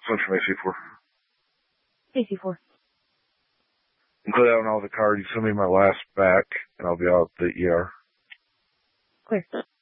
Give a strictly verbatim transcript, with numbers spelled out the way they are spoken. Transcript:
Switch from A C four. A C four. Include that on all the card. You send me my last back, and I'll be out at the E R. Clear.